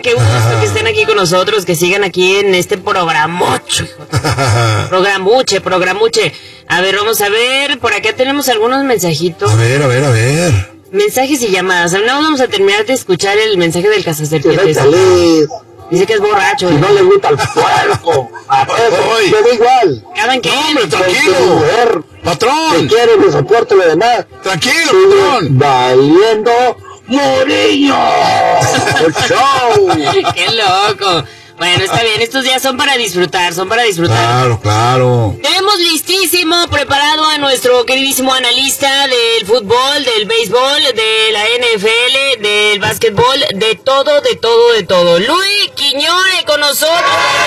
qué gusto que estén aquí con nosotros, que sigan aquí en este programuche. Programuche. A ver, vamos a ver, por acá tenemos algunos mensajitos. A ver. Mensajes y llamadas. No vamos a terminar de escuchar el mensaje del cazaserpientes. Dice que es borracho. Si no le gusta el puerco, te da igual. ¿Saben qué? No, hombre, tranquilo. Patrón. Si quiere, no soporte lo demás. Tranquilo, patrón. Valiendo Murillo. El show. ¡Qué loco! Bueno, está bien, estos días son para disfrutar. Claro. Tenemos listísimo, preparado a nuestro queridísimo analista del fútbol, del béisbol, de la NFL, del básquetbol, de todo. Luis Quiñones con nosotros.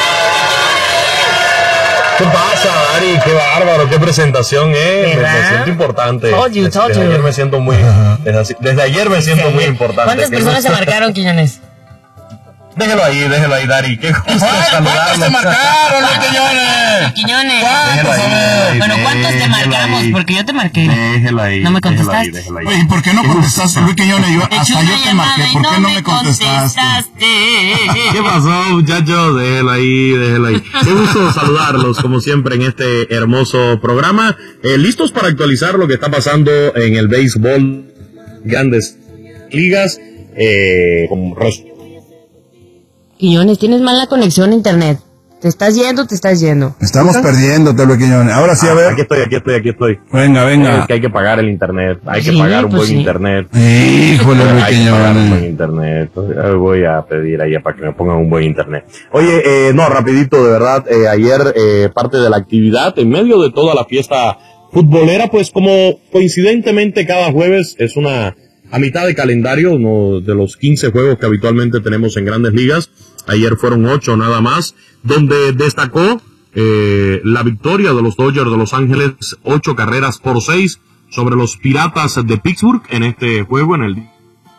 ¿Qué pasa, Ari? Qué bárbaro, qué presentación, me siento importante. Desde ayer me siento muy, desde ayer me siento muy importante. ¿Cuántas personas se marcaron, Quiñones? Déjelo ahí, Dari. Qué gusto saludarlo. ¿Cuántos se marcaron, Luis Quiñones? Bueno, ¿cuántos te marcamos? Porque yo te marqué. Déjelo ahí. No me contestaste. Oye, ¿y por qué no contestaste, Luis Quiñones? Hasta yo te marqué. ¿Por qué no me contestaste? ¿Qué pasó, muchachos? Déjelo ahí. Qué gusto saludarlos, como siempre, en este hermoso programa. Listos para actualizar lo que está pasando en el béisbol, grandes ligas, con Quiñones, tienes mala conexión a internet. ¿Te estás yendo? Estamos perdiéndote, Luis Quiñones. Ahora sí, a ver. Aquí estoy. Venga. Es que hay que pagar el internet. Hay que pagar un buen internet. Híjole, Luis Hay que pagar un buen Quiñones. internet. Voy a pedir ahí para que me pongan un buen internet. Oye, rapidito, de verdad. Ayer, parte de la actividad, en medio de toda la fiesta futbolera, pues como coincidentemente cada jueves es a mitad de calendario, uno de los 15 juegos que habitualmente tenemos en Grandes Ligas. Ayer fueron 8 nada más, donde destacó la victoria de los Dodgers de Los Ángeles, 8-6 sobre los Piratas de Pittsburgh en este juego en el...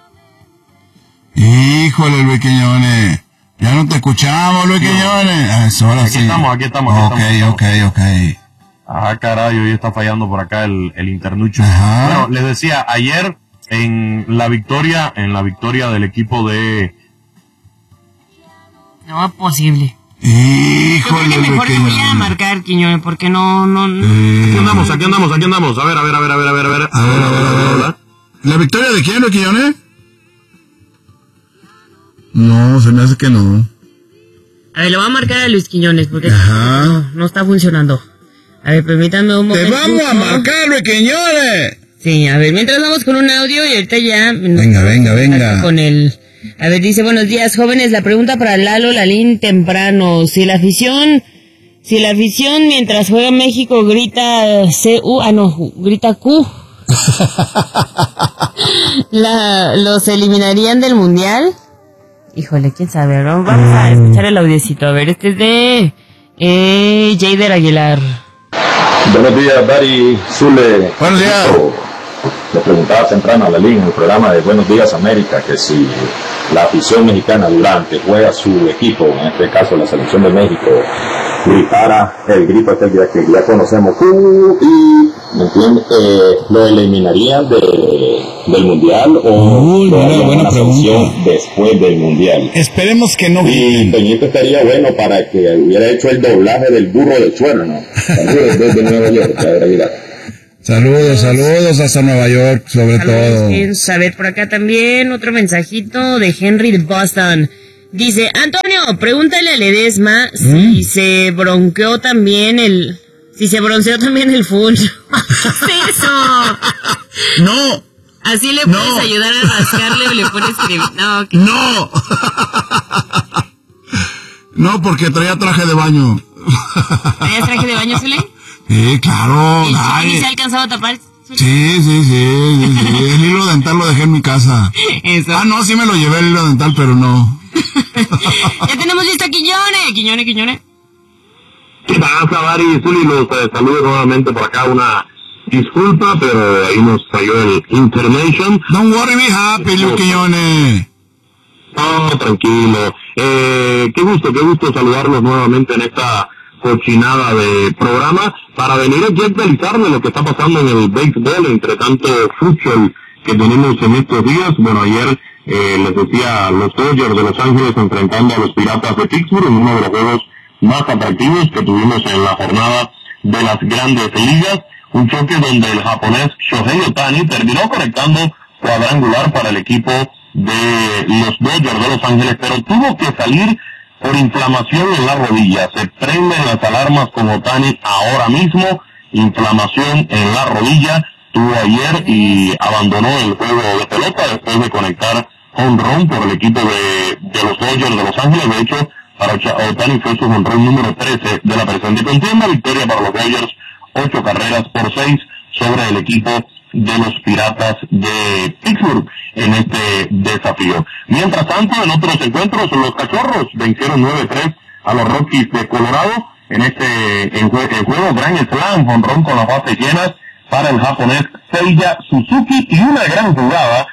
Híjole, Luis Quiñones. Ya no te escuchamos, Luis Quiñones. Ahora sí. Aquí estamos. Ok. Ah, caray, hoy está fallando por acá el internucho. Ajá. Bueno, les decía, ayer en la victoria del equipo de... No es posible. Híjole, Yo creo que mejor te voy a marcar, Quiñones, porque no. Aquí andamos. A ver. ¿La victoria de quién, Luis Quiñones? No, se me hace que no. A ver, le voy a marcar a Luis Quiñones, porque no está funcionando. A ver, permítame un momento. ¡Te vamos a marcar, Luis Quiñones! Sí, a ver, mientras vamos con un audio y ahorita ya... Venga. Con el... A ver, dice, buenos días, jóvenes. La pregunta para Lalo Lalín temprano. Si la afición mientras juega México grita grita Q. ¿Los eliminarían del mundial? Híjole, quién sabe, ¿no? Vamos a escuchar el audiocito. A ver, este es de Jader Aguilar. Buenos días, Dari, Zule. Buenos días. Le preguntaba temprano a Lalín en el programa de Buenos Días América que si la afición mexicana durante juega su equipo, en este caso la selección de México, gritara el grito aquel que ya conocemos, y ¿me entiende? ¿Lo eliminarían del mundial o lo harían la selección después del mundial? Esperemos que no. Y Peñito estaría bueno para que hubiera hecho el doblaje del burro del suelo, ¿no? Saludos desde Nueva York, Jader Aguilar. Saludos hasta Nueva York, sobre todo. A ver, por acá también otro mensajito de Henry de Boston. Dice, Antonio, pregúntale a Ledesma si se bronceó también el full. ¿Qué es eso? No. Así le puedes ayudar a rascarle o le pones crema. No. No, porque traía traje de baño. ¿Traías traje de baño, Zule? Sí, claro. ¿Y se ha alcanzado a tapar? Sí. El hilo dental lo dejé en mi casa. Eso. No, sí me lo llevé el hilo dental, pero no. Ya tenemos listo a Quiñones. ¿Qué pasa, Dari? Zuli, los saludo nuevamente por acá. Una disculpa, pero ahí nos falló el intervention. Don't worry, be happy, Luis Quiñones. Tranquilo. Qué gusto saludarlos nuevamente en esta cochinada de programa para venir aquí a actualizar de lo que está pasando en el béisbol, entre tanto fútbol que tenemos en estos días. Bueno, ayer les decía, los Dodgers de Los Ángeles enfrentando a los Piratas de Pittsburgh en uno de los juegos más atractivos que tuvimos en la jornada de las Grandes Ligas, un choque donde el japonés Shohei Ohtani terminó conectando cuadrangular para el equipo de los Dodgers de Los Ángeles, pero tuvo que salir por inflamación en la rodilla. Se prenden las alarmas con Ohtani ahora mismo, inflamación en la rodilla, tuvo ayer y abandonó el juego de pelota después de conectar home run por el equipo de los Dodgers de Los Ángeles. De hecho, para Ohtani fue su home run número 13 de la presente contienda, victoria para los Dodgers, 8 carreras por 6 sobre el equipo de los Piratas de Pittsburgh en este desafío. Mientras tanto, en otros encuentros, los Cachorros vencieron 9-3 a los Rockies de Colorado en el juego Grand Slam, jonrón con las bases llenas para el japonés Seiya Suzuki y una gran jugada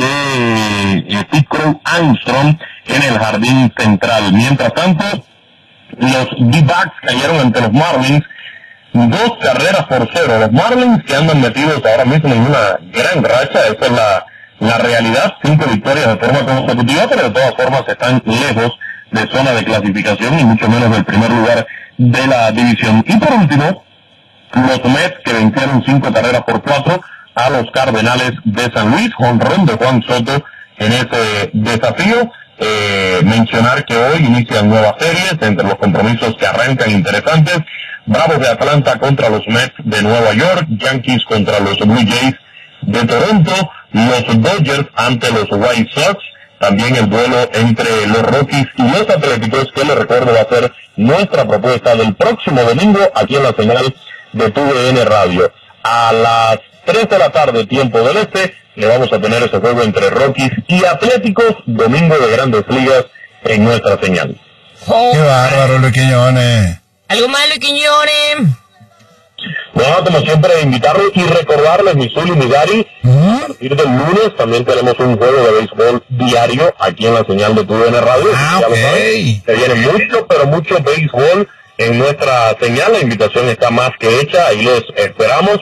de Pete Crow Armstrong en el jardín central. Mientras tanto, los D-backs cayeron ante los Marlins 2 carreras por 0. Los Marlins que andan metidos ahora mismo en una gran racha, esa es la realidad, 5 victorias de forma consecutiva, pero de todas formas están lejos de zona de clasificación y mucho menos del primer lugar de la división. Y por último, los Mets que vencieron 5 carreras por 4 a los Cardenales de San Luis, jonrón de Juan Soto en ese desafío. Mencionar que hoy inician nuevas series entre los compromisos que arrancan interesantes: Bravos de Atlanta contra los Mets de Nueva York, Yankees contra los Blue Jays de Toronto, los Dodgers ante los White Sox, también el duelo entre los Rockies y los Atléticos, que les recuerdo va a ser nuestra propuesta del próximo domingo aquí en la señal de TUDN Radio. A las 3 de la tarde, tiempo del este, le vamos a tener ese juego entre Rockies y Atléticos, domingo de Grandes Ligas en nuestra señal. ¡Qué bárbaro, Luis Quiñones! ¿Algo más, Luis Quiñones? Bueno, como siempre, invitarlos y recordarles, mi Zuli y mi Gary, a partir del lunes también tenemos un juego de béisbol diario aquí en la señal de TUDN Radio. Ya lo saben, se viene mucho, pero mucho béisbol en nuestra señal. La invitación está más que hecha, ahí les esperamos.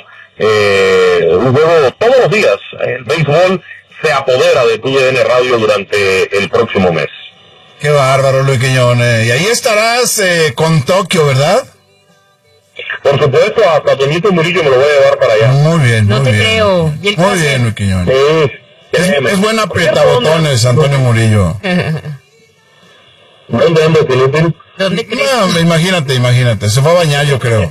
Un juego todos los días. El béisbol se apodera de TUDN Radio durante el próximo mes. Qué bárbaro, Luis Quiñones. Y ahí estarás con Tokio, ¿verdad? Por supuesto, hasta Toñito Murillo me lo voy a llevar para allá. Muy bien, No muy te bien. creo. ¿Y el Muy pase? bien, Luis Quiñones. Es buen aprietabotones, Antonio Murillo. ¿Dónde, Filipe? ¿Dónde crees? No, imagínate. Se fue a bañar, yo creo.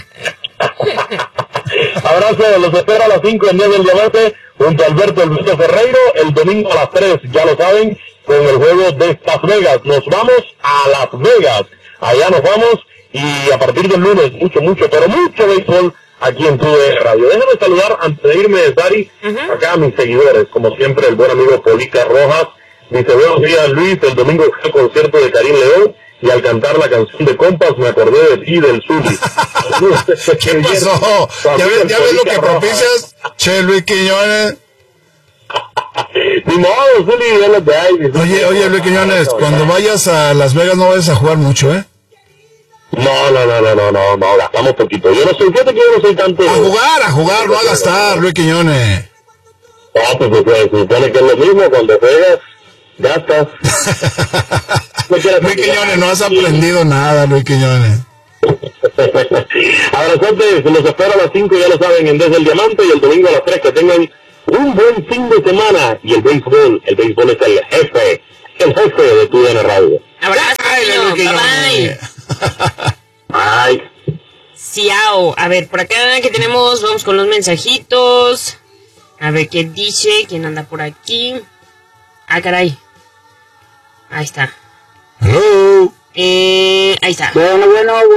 Abrazo, los espero a las 5 en día del debate junto a Alberto El Vito Ferreiro, el domingo a las 3, ya lo saben, con el juego de Las Vegas. Nos vamos a Las Vegas, allá nos vamos, y a partir del lunes, mucho béisbol aquí en TUDN Radio. Déjame saludar, antes de irme, Dari, acá a mis seguidores, como siempre, el buen amigo Polica Rojas. Dice: buenos días, Luis, el domingo fue el concierto de Karim León, y al cantar la canción de Compas me acordé de ti, del Zuli. ¿Qué pasó? ¿Ya ves lo que propicias? Che, Luis Quiñones. Ni modo, Zuli, es lo que hay. Oye, Luis Quiñones, cuando vayas a Las Vegas no vayas a jugar mucho, ¿eh? No, gastamos poquito. Yo no soy, fíjate que yo no soy tanto... A jugar, no a gastar, Luis Quiñones. No, pues se supone que es lo mismo, cuando juegas, gastas. Luis Quiñones, no has aprendido nada, Luis Quiñones. Abrazote, se los espero a las 5, ya lo saben, en Desde el Diamante, y el domingo a las 3, que tengan un buen fin de semana. Y el béisbol es el jefe de TUDN Radio. Abrazo, bye. Ay. Ciao. A ver, por acá que tenemos, vamos con los mensajitos. A ver qué dice, quién anda por aquí. Ah, caray. Ahí está. Hello. Ahí está. Buenos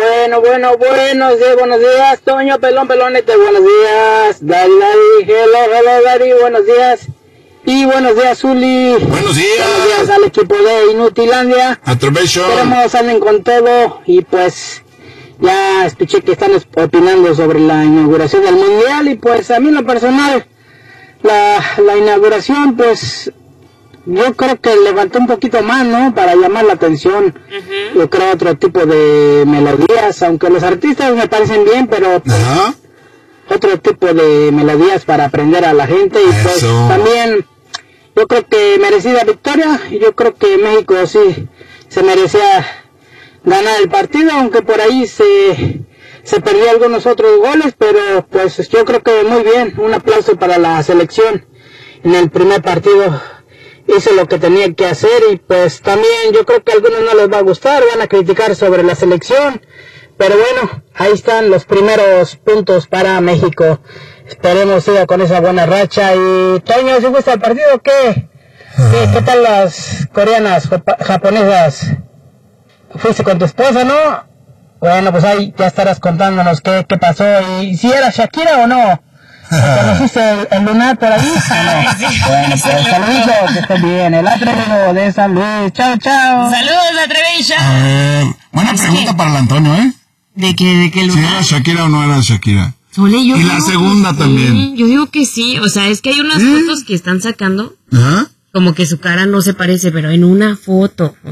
días, Toño, pelonete, buenos días, Dari, hello, Dari, buenos días, y buenos días, Zuli. Buenos días al equipo de Inutilandia. Atropello. Esperemos anden con todo, y pues, ya escuché que están opinando sobre la inauguración del Mundial, y pues, a mí en lo personal, la inauguración, pues, yo creo que levantó un poquito más, ¿no? Para llamar la atención. Yo creo otro tipo de melodías, aunque los artistas me parecen bien, pero pues, otro tipo de melodías para aprender a la gente. Y pues también yo creo que merecida victoria, y yo creo que México sí se merecía ganar el partido, aunque por ahí se perdió algunos otros goles, pero pues yo creo que muy bien, un aplauso para la selección. En el primer partido hizo lo que tenía que hacer, y pues también yo creo que a algunos no les va a gustar, van a criticar sobre la selección, pero bueno, ahí están los primeros puntos para México. Esperemos siga con esa buena racha. Y Toño, ¿sí fuiste al partido? ¿Qué tal las coreanas, japonesas? Fuiste con tu esposa, ¿no? Bueno, pues ahí ya estarás contándonos qué pasó, y si era Shakira o no. ¿Conociste el lunar por ahí? No. Bueno, pues saludos, que estén bien. El Atrevido de San Luis. Chao, chao. Saludos, Atrevido. Buena pregunta para el Antonio, ¿eh? ¿De qué lunar? ¿Si era Shakira o no era Shakira? Y la segunda también. Yo digo que sí, o sea, es que hay unas fotos que están sacando. Ajá. Como que su cara no se parece, pero en una foto, Ok.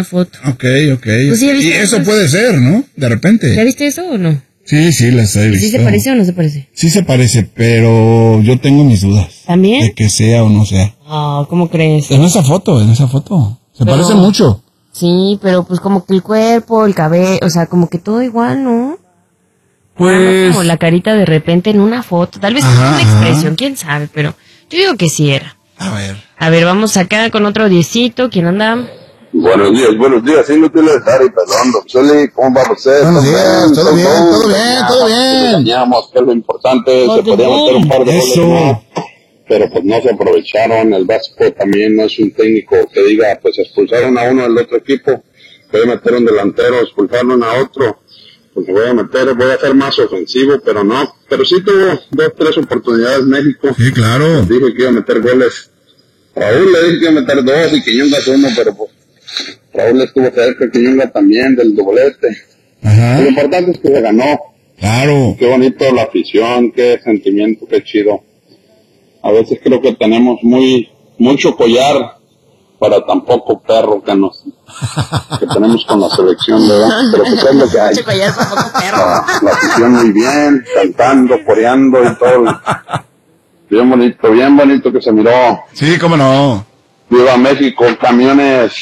¿Tú sí Y eso puede ser, ¿no? De repente. ¿Ya viste eso o no? Sí, las he visto. ¿Sí se parece o no se parece? Sí se parece, pero yo tengo mis dudas. ¿También? De que sea o no sea. ¿Cómo crees? En esa foto. Se parece mucho. Sí, pero pues como que el cuerpo, el cabello, o sea, como que todo igual, ¿no? Pues... Como la carita de repente en una foto, tal vez es una expresión, quién sabe, pero yo digo que sí era. A ver, vamos acá con otro 10. ¿Quién anda? Buenos días, inútiles, Dari, perdón, Choli, ¿cómo va usted? Buenos días, todo bien. Teníamos que lo importante, se podía meter un par de goles más, pero pues no se aprovecharon. El Vasco también no es un técnico que diga, pues expulsaron a uno del otro equipo, voy a meter un delantero, expulsaron a otro, pues voy a ser más ofensivo, pero no. Pero sí tuvo 2-3 oportunidades México. Sí, claro. Dijo que iba a meter goles. Raúl le dijo que iba a meter 2 y Quiñongas 1, pero pues Raúl estuvo cerca, Quiñonga también, del doblete. Ajá. Lo importante es que se ganó. Claro. Qué bonito la afición, qué sentimiento, qué chido. A veces creo que tenemos mucho collar para tan poco perro que tenemos con la selección, ¿verdad? Pero pues es lo que hay. Mucho collar para poco perro. La afición muy bien, cantando, coreando y todo. Bien bonito que se miró. Sí, cómo no. Viva México, camiones.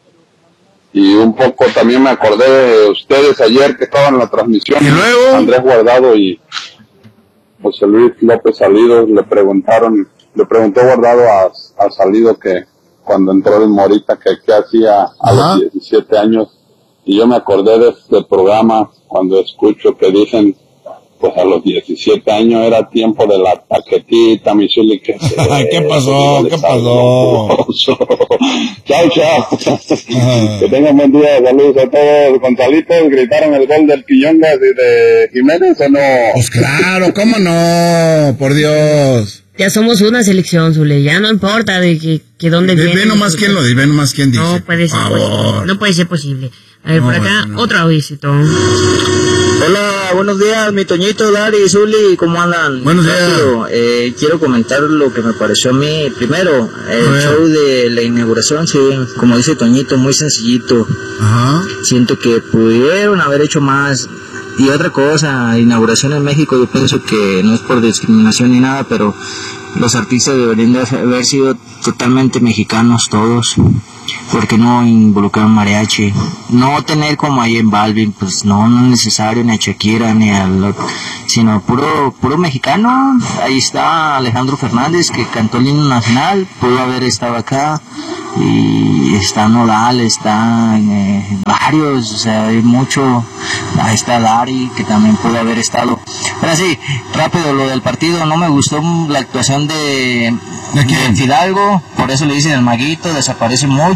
Y un poco también me acordé de ustedes ayer que estaban en la transmisión. ¿Y luego? Andrés Guardado y José Luis López Salido le preguntó Guardado a Salido que cuando entró el Morita que qué hacía a los 17 años. Y yo me acordé de este programa cuando escucho que dicen, pues a los 17 años era tiempo de la taquetita, mi Zuli, que ¿Qué pasó? Chao. Que tengan buen día, saludos a todos. Gonzalitos, ¿gritaron el gol del Quiñongas y de Jiménez o no? Pues claro, ¿cómo no? Por Dios. Ya somos una selección, Zule, ya no importa de que dónde viene. Ve nomás quién lo dice, ve nomás quién dice. No puede ser posible, no puede ser posible. A ver, por acá, otro audicito. Hola, buenos días, mi Toñito, Dari, Zuli, ¿cómo andan? Buenos días. Quiero comentar lo que me pareció a mí. Primero, el show de la inauguración, sí, como dice Toñito, muy sencillito. Ajá. Siento que pudieron haber hecho más. Y otra cosa, inauguración en México, yo pienso que no es por discriminación ni nada, pero los artistas deberían de haber sido totalmente mexicanos todos. Porque no involucrar mariachi, no tener como ahí en Balvin, pues no es necesario ni a Shakira ni sino puro mexicano. Ahí está Alejandro Fernández que cantó el himno nacional, pudo haber estado acá, y está Nodal, está varios, o sea, hay mucho. Ahí está Dari que también pudo haber estado. Pero sí, rápido lo del partido, no me gustó la actuación de Fidalgo, por eso le dicen el maguito, desaparece mucho.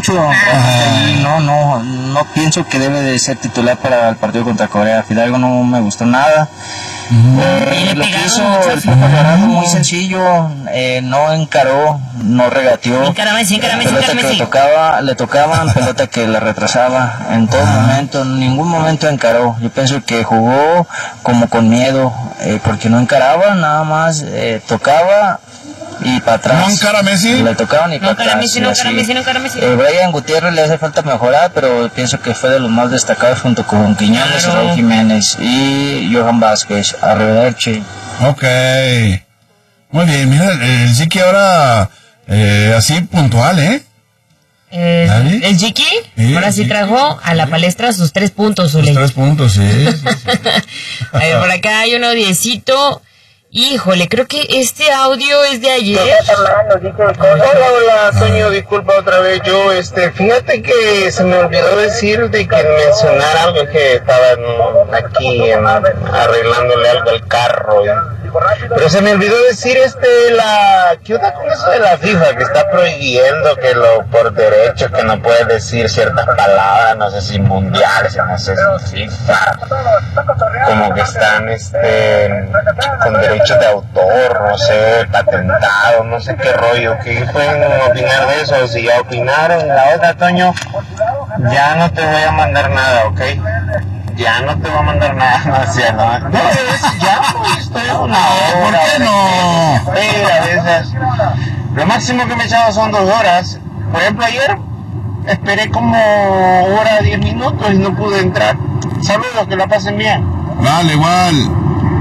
No pienso que debe de ser titular para el partido contra Corea. Fidalgo no me gustó nada. Lo que hizo el Papa Guerrero muy sencillo, no encaró, no regateó. Pelota que le tocaban, pelota que le retrasaba en todo momento, en ningún momento encaró. Yo pienso que jugó como con miedo, porque no encaraba, nada más tocaba y para atrás. ¿No encara Messi? Le tocaban y para atrás. No encara Messi. Brian Gutiérrez le hace falta mejorar, pero pienso que fue de los más destacados junto con Quiñones y Raúl Jiménez y Johan Vázquez. Arrivederci. Ok. Muy bien, mira, sí que ahora Así puntual, ¿eh? El Chiqui, ahora sí trajo a la palestra sus 3 puntos, Zuli. Sus 3 puntos, sí. A ver, por acá hay un audiecito. Híjole, creo que este audio es de ayer. Hola, Toño, disculpa otra vez. Yo, fíjate que se me olvidó decirte que mencionar algo que estaban aquí arreglándole algo al carro. Pero se me olvidó decir, ¿qué onda con eso de la FIFA? Que está prohibiendo que por derecho, que no puedes decir ciertas palabras, no sé si mundiales, no sé si FIFA. Como que están, con derechos de autor, no sé, patentado, no sé qué rollo. ¿Qué pueden opinar de eso? Si ya opinaron, la otra, Toño, ya no te voy a mandar nada, ¿ok? Ya no te voy a mandar nada, no, ya estoy una hora. ¿Por qué no? Espera, de esas. Lo máximo que me echaba son 2 horas. Por ejemplo, ayer esperé como hora 10 minutos y no pude entrar. Saludos, que la pasen bien. Vale, igual.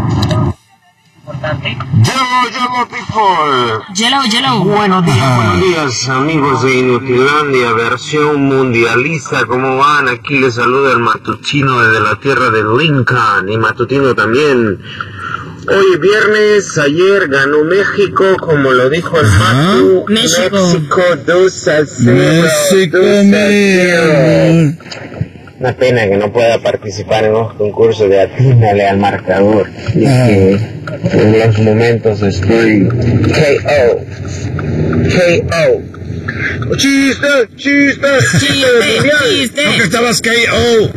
Yellow people. Yellow. Buenos días, amigos de Inutilandia, versión mundialista. ¿Cómo van? Aquí les saluda el matutino desde la tierra de Lincoln y matutino también. Hoy viernes, ayer ganó México, como lo dijo el Matu. México 2-0. México, 2-0. Una pena que no pueda participar en los concursos de atínale al marcador. Y es que en los momentos estoy KO. ¡Chiste! No, que estabas KO.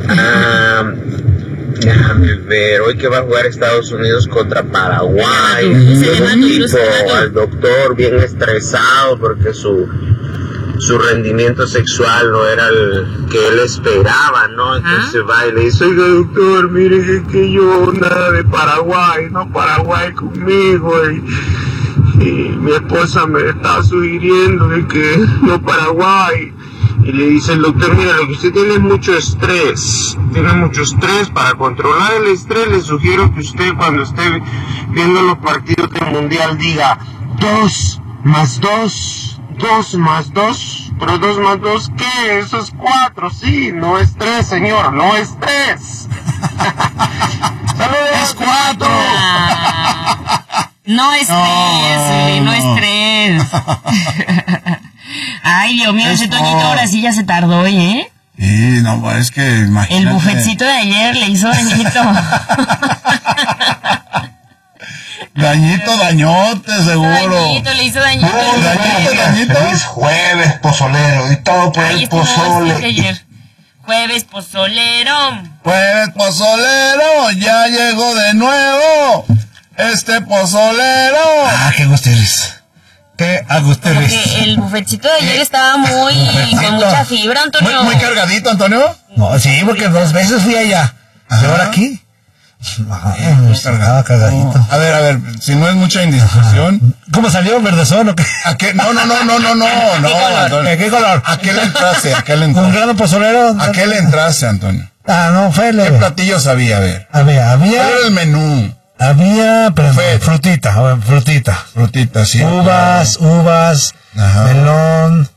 Déjame ver, hoy que va a jugar Estados Unidos contra Paraguay. Al doctor bien estresado porque su rendimiento sexual no era el que él esperaba, ¿no? Entonces va y le dice, oiga doctor, mire que yo nada de Paraguay, no Paraguay conmigo, y mi esposa me está sugiriendo de que no Paraguay. Y le dice el doctor, mira, lo que usted tiene es mucho estrés, para controlar el estrés le sugiero que usted cuando esté viendo los partidos del mundial diga 2 más 2, 2 más 2, pero 2 más 2, ¿qué? Eso es 4, sí, no es 3, señor, no es 3. ¡Saludos! ¡Es 4! No es 3, no es 3. Ay, Dios mío, ese Toñito ahora sí ya se tardó, ¿eh? Sí, no, es que imagínate. El bufetcito de ayer le hizo dañito. Dañote, seguro. Dañito, le hizo dañito. Dañito. Es jueves pozolero y todo por el pozole. Jueves pozolero. Jueves pozolero, ya llegó de nuevo. Este pozolero. Ah, qué gusteris. Qué agusteris. Porque el bufetcito de ayer estaba con mucha fibra, Antonio. Muy cargadito, Antonio. No, sí, porque 2 veces fui allá. ¿Y ahora aquí? Estaba cargadito. A ver, si no es mucha indiscreción. ¿Cómo salió? ¿Verdezón o qué? ¿A qué? No. ¿Qué color? ¿A qué le entraste? ¿Un grano pozolero? ¿A qué le entraste, Antonio? No, fue ¿Qué platillos había? A ver. Había. ¿Cuál era el menú? Había, pero frutita, sí. Uvas, ajá. Melón,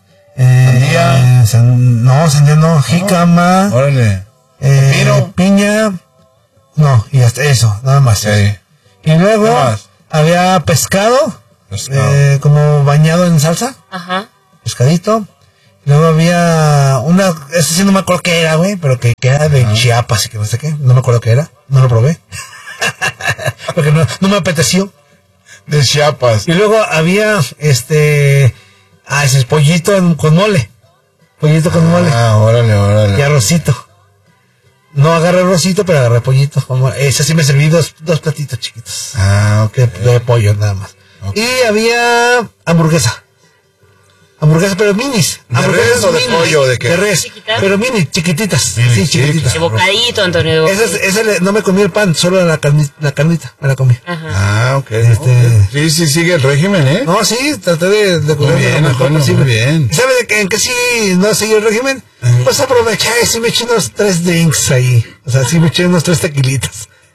sandía no, jícama, órale, piña, no, y hasta eso, nada más. Sí. Y luego había pescado. Como bañado en salsa. Ajá. Pescadito. Luego había eso sí no me acuerdo qué era, güey, pero que era de Chiapas y que no sé qué, no me acuerdo qué era, no lo probé. Porque no me apeteció. De Chiapas. Y luego había ese pollito con mole. Pollito con mole. Órale. Y arrocito. No agarré arrocito, pero agarré pollito con mole. Ese sí me serví dos platitos chiquitos. Ok. De pollo nada más. Okay. Y había hamburguesa, pero minis. ¿De res o de pollo? ¿De qué? De res. Pero mini, chiquititas. Sí, chiquititas. De bocadito, Antonio. Ese no me comí el pan, solo la carnita me la comí. Ajá. Ok. Sí, sigue el régimen, ¿eh? No, sí, traté de comer lo mejor posible. Muy bien. ¿Sabes en qué sí no seguí el régimen? Pues aproveché, sí me eché unos 3 drinks ahí. O sea, sí me eché unos 3 tequilitas.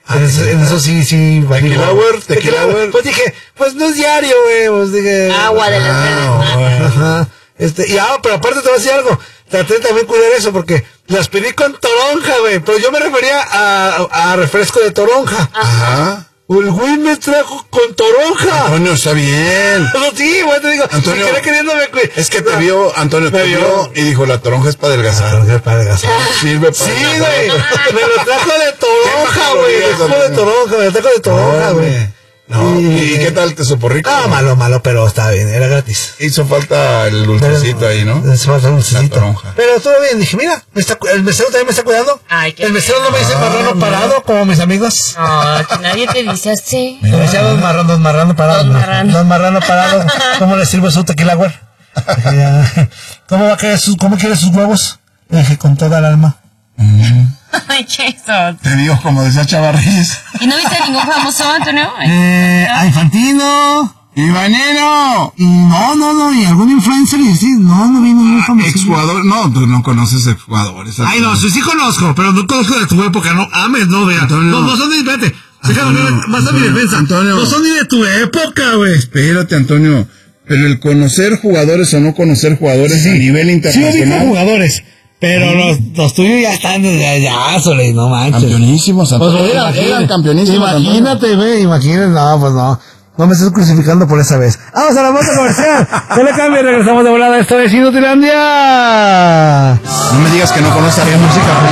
En eso sí. Tequila Hour. Pues dije, pues no es diario, güey. Pues dije. Agua de las verdes. Ajá. Pero aparte te voy a decir algo. Traté de también cuidar eso porque las pedí con toronja, güey. Pero yo me refería a refresco de toronja. Ajá. El güey me trajo con toronja. Antonio, está bien. No, sí, güey, te digo. Antonio, me quedé queriéndome. Es que te vio, Antonio, te vio y dijo, la toronja es para adelgazar. Sirve para Sí, güey. Me lo trajo de toronja, güey. Me lo trajo de toronja, güey. No, ¿y qué tal? ¿Te supo rico? Malo, pero estaba bien, era gratis. Hizo falta el dulcecito ahí, ¿no? Hizo falta el dulcecito. La toronja. Pero todo bien, dije, mira, el mesero también me está cuidando. Ay, qué el mesero no me dice marrano parado, como mis amigos. No, que nadie te dice así. Me decía dos marrano parado. Dos marrano parado. ¿Cómo le sirve su tequila, güey? ¿Cómo quiere sus huevos? Le dije, con toda el alma. Ay, Jason. Te digo, como decía Chavarríes. ¿Y no viste ningún famoso, Antonio? A Infantino. ¡Y Vaneno! Y no, y algún influencer y sí, no vi ningún famoso. Exjugador, no, tú no conoces exjugadores. Ay, no, sí conozco, pero no conozco de tu época, no ames, no, vea. No son ni, espérate, déjame más a mi defensa. Antonio. No son ni de tu época, güey. Espérate, Antonio, pero el conocer jugadores o no conocer jugadores a nivel internacional. Sí, ubico jugadores. Pero los tuyos ya están, ya, Sole, no manches. Campeonísimos, Antonio. Pues eran campeonísimos. Imagínate, güey, no, pues no. No me estés crucificando por esa vez. Vamos a la pausa comercial. No le cambie, regresamos de volada. Esto es Inutilandia. No me digas que no conoces a la música.